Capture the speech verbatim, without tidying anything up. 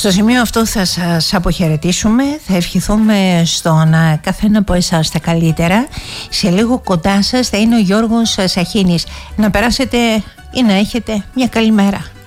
Στο σημείο αυτό θα σας αποχαιρετήσουμε, θα ευχηθούμε στον καθένα από εσάς τα καλύτερα. Σε λίγο κοντά σας θα είναι ο Γιώργος Σαχίνης. Να περάσετε ή να έχετε μια καλή μέρα.